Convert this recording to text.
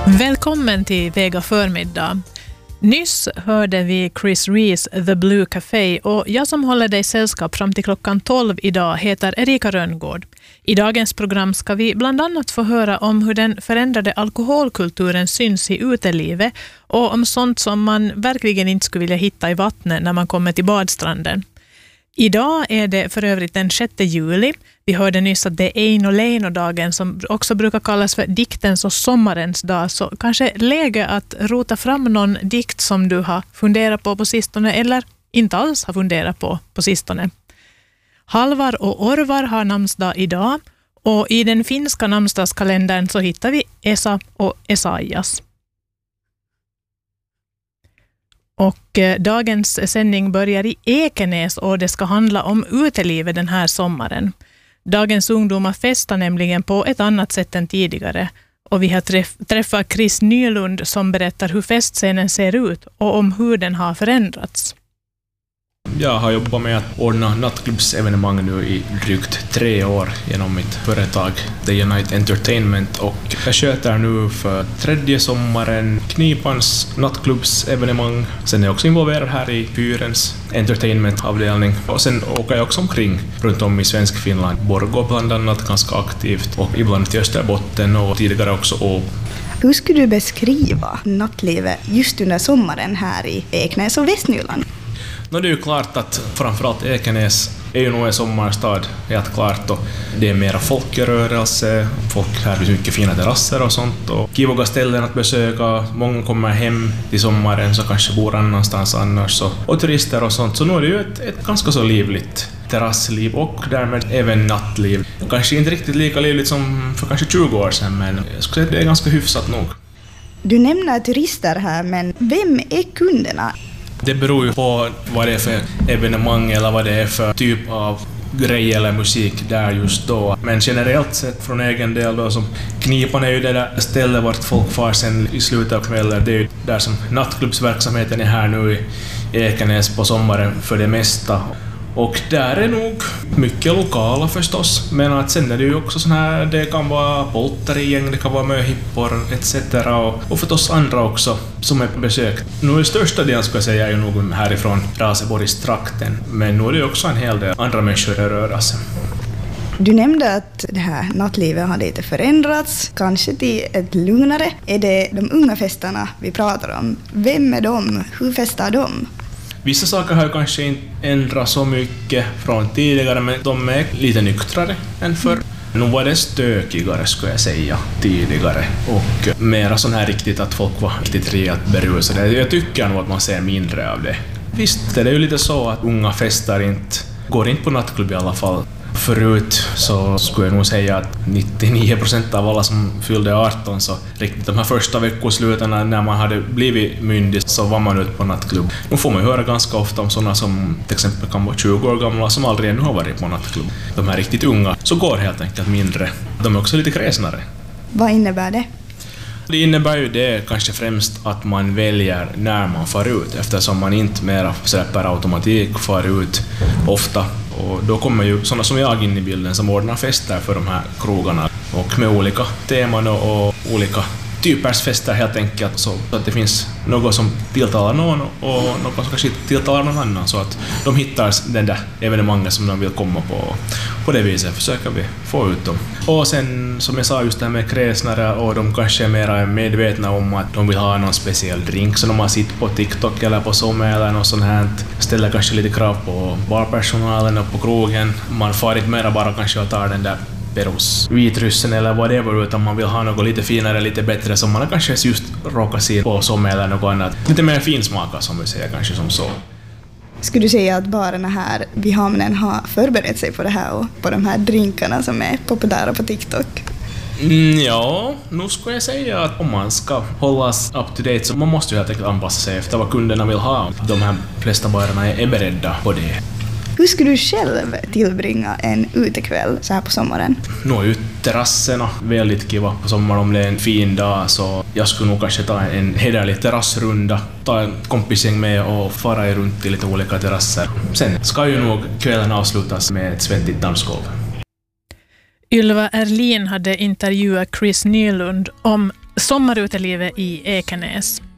Välkommen till Vega förmiddag. Nyss hörde vi Chris Rees The Blue Café och jag som håller dig sällskap fram till klockan 12 idag heter Erika Rönngård. I dagens program ska vi bland annat få höra om hur den förändrade alkoholkulturen syns i utelivet och om sånt som man verkligen inte skulle vilja hitta i vattnet när man kommer till badstranden. Idag är det för övrigt den 6 juli. Vi hörde nyss att det är Eino Leino-dagen som också brukar kallas för diktens och sommarens dag. Så kanske läge att rota fram någon dikt som du har funderat på sistone eller inte alls har funderat på sistone. Halvar och Orvar har namnsdag idag och i den finska namnsdagskalendern så hittar vi Esa och Esaias. Och dagens sändning börjar i Ekenäs och det ska handla om utelivet den här sommaren. Dagens ungdomar festar nämligen på ett annat sätt än tidigare. Och vi har träffat Chris Nylund som berättar hur festscenen ser ut och om hur den har förändrats. Jag har jobbat med att ordna nattklubbsevenemang nu i drygt 3 år genom mitt företag The Unite Entertainment och jag sköter nu för 3:e sommaren Knipans nattklubbsevenemang. Sen är jag också involverad här i Pyrens entertainmentavdelning och sen åker jag också omkring runt om i svensk Finland. Borgå bland annat ganska aktivt och ibland till Österbotten och tidigare också Åbo. Hur skulle du beskriva nattlivet just under sommaren här i Ekenäs och Västnyland? Det är ju klart att framförallt Ekenäs är ju nog en sommarstad, helt klart. Och det är mera folkrörelse, folk här har mycket fina terrasser och sånt. Och kivoga ställen att besöka, många kommer hem till sommaren så kanske bor annanstans annars. Och turister och sånt, så nu är det ju ett ganska så livligt terrassliv och därmed även nattliv. Kanske inte riktigt lika livligt som för kanske 20 år sedan, men jag skulle säga att det är ganska hyfsat nog. Du nämner turister här, men vem är kunderna? Det beror ju på vad det är för evenemang eller vad det är för typ av grej eller musik där just då. Men generellt sett från egen del då, som Knipan är ju det där stället vart folk far sen i slutet av kvällen. Det är ju där som nattklubbsverksamheten är här nu i Ekenäs på sommaren för det mesta. Och där är nog mycket lokala förstås, men att sen är det ju också sån här, det kan vara polterigäng, det kan vara möhippor etc. Och förstås andra också som är på besök. Nu är största delen ska jag säga är ju nog härifrån Raseborgstrakten, men nu är det också en hel del andra människor i rörelse. Du nämnde att det här nattlivet har lite förändrats, kanske till ett lugnare. Är det de unga festarna vi pratar om? Vem är de? Hur festar de? Vissa saker har ju kanske inte ändrat så mycket från tidigare, men de är lite nyktrare än förr. Nu var det stökigare skulle jag säga tidigare och mera sån här riktigt att folk var riktigt rejält berusade. Jag tycker nog att man ser mindre av det. Visst är det ju lite så att unga festar inte går in på nattklubb i alla fall. Förut så skulle jag nog säga att 99% av alla som fyllde 18 så riktigt de här första veckoslutarna när man hade blivit myndig så var man ute på nattklubb. Nu får man höra ganska ofta om sådana som till exempel kan vara 20 år gamla som aldrig ännu har varit på nattklubb. De här riktigt unga så går helt enkelt mindre. De är också lite kräsnare. Vad innebär det? Det innebär ju det kanske främst att man väljer när man far ut eftersom man inte mer per automatik far ut ofta. Och då kommer ju sådana som jag in i bilden som ordnar fester för de här krogarna och med olika teman och olika typers fester helt enkelt så att det finns något som tilltalar någon och något som kanske tilltalar någon annan så att de hittar den där evenemanget som de vill komma på. På det viset försöker vi få ut dem. Och sen som jag sa just det här med kräsnare och de kanske är mer medvetna om att de vill ha någon speciell drink som de har sitt på TikTok eller på Somme eller något sånt här. Ställer kanske lite krav på barpersonalen och på krogen. Man far inte mera bara kanske och tar den där perus vitryssen eller vad det var utan man vill ha något lite finare, lite bättre som man kanske just råkar se på Somme eller något annat. Lite mer finsmaka som vi säger kanske som så. Skulle du säga att barerna här vid hamnen har förberett sig på det här och på de här drinkarna som är populära på TikTok? Ja, nu skulle jag säga att om man ska hållas up to date så man måste ju helt enkelt anpassa sig efter vad kunderna vill ha. De här flesta barerna är beredda på det. Hur skulle du själv tillbringa en utekväll så här på sommaren? Nu är ju terrasserna väldigt kiva på sommaren om det är en fin dag så jag skulle nog kanske ta en hederlig terrassrunda, ta en kompisgäng med och fara runt till lite olika terrasser. Sen ska ju nog kvällen avslutas med ett svettigt dansgolv. Ylva Erlin hade intervjuat Chris Nylund om sommarutelivet i Ekenäs.